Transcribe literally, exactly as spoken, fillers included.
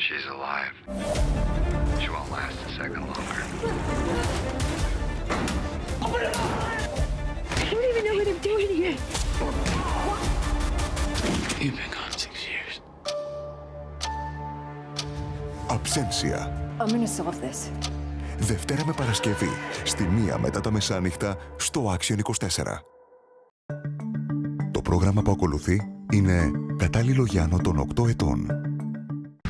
She's alive. She won't last a second longer. I don't even know what I'm doing here. You've been gone six years. Absentia. I'm gonna solve this. Δευτέρα με Παρασκευή, στη μία μετά τα μεσάνυχτα, στο Action είκοσι τέσσερα. Το πρόγραμμα που ακολουθεί είναι κατάλληλο για άνω των οκτώ ετών.